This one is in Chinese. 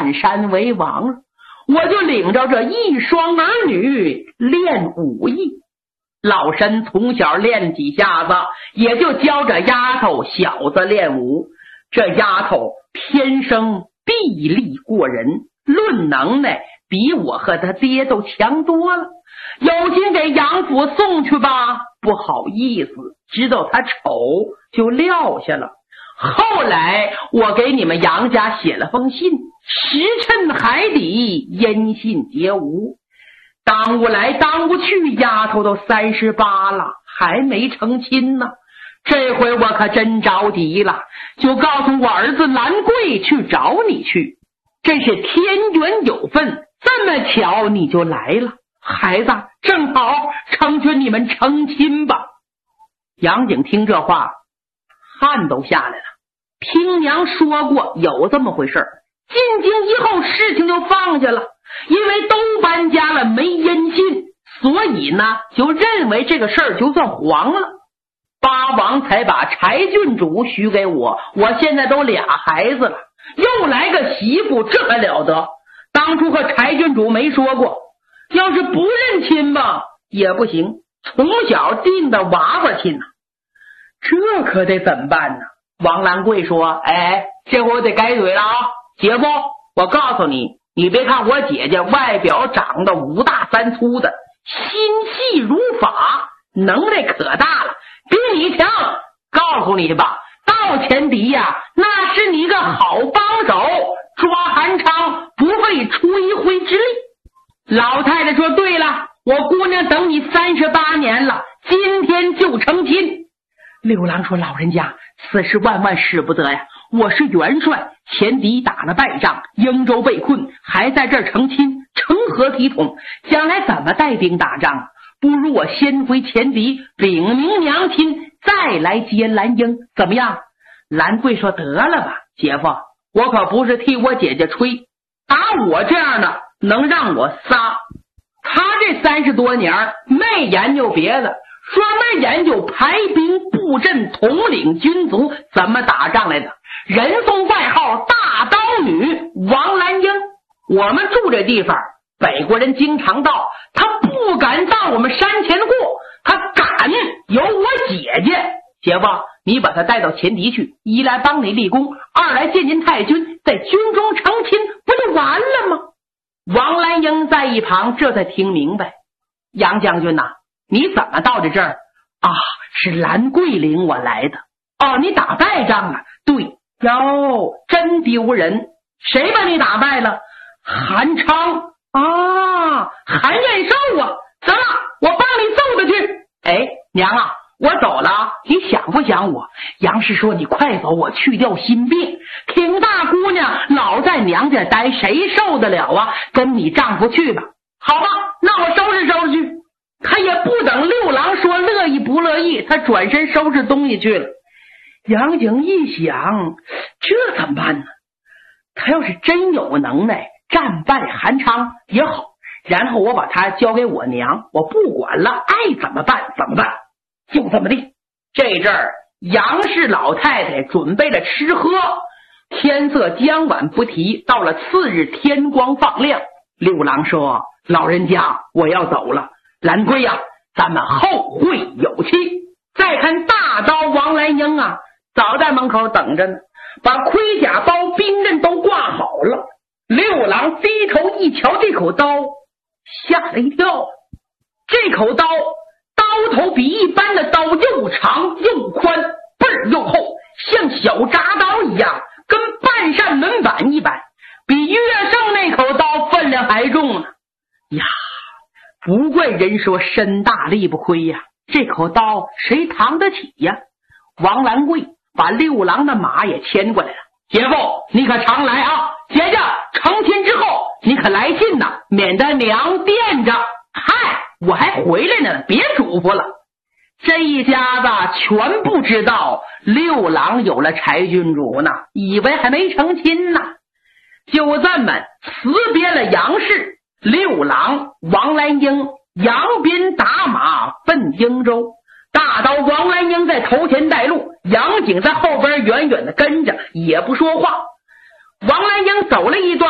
占山为王了。我就领着这一双儿女练武艺。老身从小练几下子，也就教这丫头小子练武。这丫头天生臂力过人，论能耐比我和他爹都强多了。有心给杨府送去吧，不好意思，知道他丑就撂下了。后来我给你们杨家写了封信，石沉海底，音信皆无。耽误来耽误去，丫头都38了，还没成亲呢。这回我可真着急了，就告诉我儿子兰贵去找你去。真是天缘有份，这么巧你就来了。孩子，正好成全你们成亲吧。杨景听这话，汗都下来了。听娘说过有这么回事，进京以后事情就放下了，因为都搬家了，没音信，所以呢就认为这个事儿就算黄了。八王才把柴郡主许给我，我现在都俩孩子了，又来个媳妇，这还了得？当初和柴郡主没说过，要是不认亲吧也不行，从小定的娃娃亲呢，这可得怎么办呢？王兰贵说：哎，这回我得改嘴了啊！姐夫，我告诉你，你别看我姐姐外表长得5大3粗的，心细如发，能耐可大了，比你强。告诉你吧，到前敌呀，那是你个好帮手，抓韩昌不费出一回之力。老太太说：对了，我姑娘等你38年了，今天就成亲。六郎说：老人家，此事万万使不得呀！我是元帅，前敌打了败仗，英州被困，还在这儿成亲，成何体统？将来怎么带兵打仗啊？不如我先回前敌，禀明娘亲，再来接兰英，怎么样？兰贵说：得了吧，姐夫，我可不是替我姐姐吹，打我这样的能让我撒。他这30多年没研究别的，专门研究排兵布阵，统领军卒怎么打仗来的，人送外号大刀女王兰英。我们住这地方，北国人经常到，他不敢到我们山前过，他敢有我姐姐。姐夫，你把他带到前敌去，一来帮你立功，二来见见太君，在军中成亲，不就完了吗？王兰英在一旁这才听明白。杨将军呐，你怎么到这儿啊？是兰桂领我来的。哦，你打败仗了？对。哟，真丢人，谁把你打败了？韩昌啊，韩彦寿啊。怎么，我帮你揍他去？哎，娘啊，我走了，你想不想我？杨氏说：你快走，我去掉心病。挺大姑娘老在娘家待，谁受得了啊？跟你丈夫去吧。好吧，那我收拾收拾去。他也不等六郎说乐意不乐意，他转身收拾东西去了。杨景一想，这怎么办呢？他要是真有能耐，战败韩昌也好，然后我把他交给我娘，我不管了，爱怎么办怎么办，就这么地。这阵儿杨氏老太太准备了吃喝，天色将晚不提，到了次日天光放亮。六郎说：老人家，我要走了。兰贵呀，咱们后会有期。再看大刀王兰英啊，早在门口等着呢，把盔甲包兵刃都挂好了。六郎低头一瞧这口刀，吓了一跳。这口刀刀头比一般的刀又长又宽，背儿又厚，像小铡刀一样，跟半扇门板一般，比岳胜那口刀分量还重呢。呀，不怪人说身大力不亏呀，这口刀谁扛得起呀？王兰贵把六郎的马也牵过来了。姐夫，你可常来啊！姐姐成亲之后你可来信呐，免得娘惦着。嗨，我还回来呢，别嘱咐了。这一家子全不知道六郎有了柴郡主呢，以为还没成亲呢。就这么辞别了杨氏，六郎、王兰英、杨斌打马奔荆州。大刀王兰英在头前带路，杨景在后边远远的跟着，也不说话。王兰英走了一段，